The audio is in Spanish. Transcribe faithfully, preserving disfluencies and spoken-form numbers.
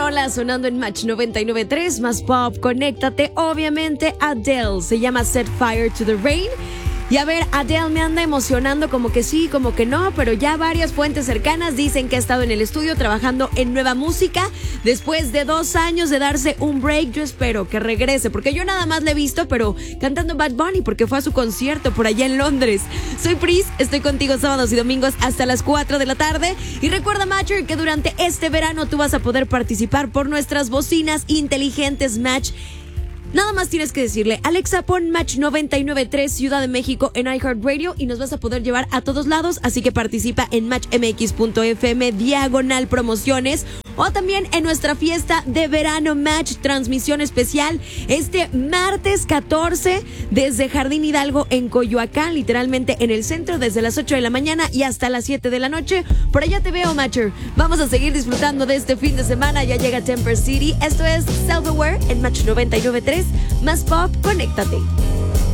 rola sonando en Match noventa y nueve punto tres, más pop, conéctate. Obviamente Adele, se llama Set Fire to the Rain. Y a ver, Adele me anda emocionando como que sí, como que no, pero ya varias fuentes cercanas dicen que ha estado en el estudio trabajando en nueva música. Después de dos años de darse un break, yo espero que regrese, porque yo nada más le he visto, pero cantando Bad Bunny, porque fue a su concierto por allá en Londres. Soy Pris, estoy contigo sábados y domingos hasta las cuatro de la tarde. Y recuerda, Matcher, que durante este verano tú vas a poder participar por nuestras bocinas inteligentes Match. Nada más tienes que decirle, Alexa, pon Match noventa y nueve punto tres Ciudad de México en iHeartRadio y nos vas a poder llevar a todos lados, así que participa en matchmx punto fm diagonal promociones o también en nuestra fiesta de verano Match, transmisión especial este martes catorce desde Jardín Hidalgo en Coyoacán, literalmente en el centro, desde las ocho de la mañana y hasta las siete de la noche. Por allá te veo, Matcher. Vamos a seguir disfrutando de este fin de semana, ya llega Temper City. Esto es Self Aware en Match noventa y nueve punto tres. Más pop, conéctate.